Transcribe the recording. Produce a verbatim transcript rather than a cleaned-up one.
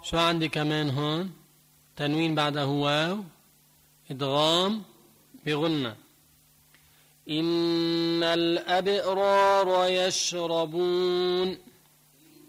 شو عندي كمان هون؟ تنوين بعده واو، إدغام بغنة. إن الأبرار يشربون